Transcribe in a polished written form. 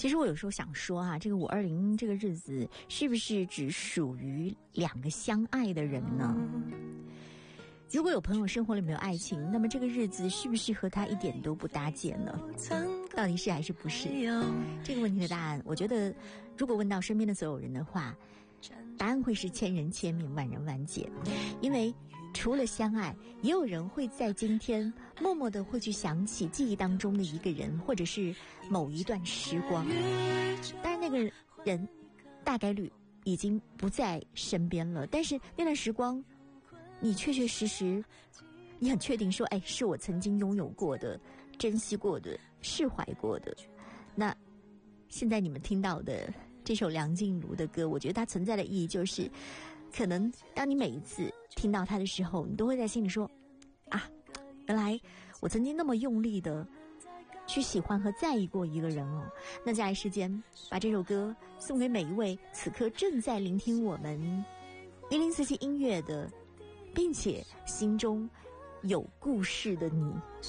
其实我有时候想说啊，这个520这个日子是不是只属于两个相爱的人呢？如果有朋友生活里没有爱情，那么这个日子是不是和他一点都不搭界呢？到底是还是不是？这个问题的答案，我觉得如果问到身边的所有人的话，答案会是千人千面，万人万解。因为除了相爱，也有人会在今天默默的会去想起记忆当中的一个人，或者是某一段时光。当然那个人大概率已经不在身边了，但是那段时光你确确实实你很确定说，哎，是我曾经拥有过的，珍惜过的，释怀过的。那现在你们听到的这首梁静茹的歌，我觉得它存在的意义就是，可能当你每一次听到它的时候，你都会在心里说，啊，原来我曾经那么用力的去喜欢和在意过一个人哦。那在时间把这首歌送给每一位此刻正在聆听我们1047音乐的，并且心中有故事的你。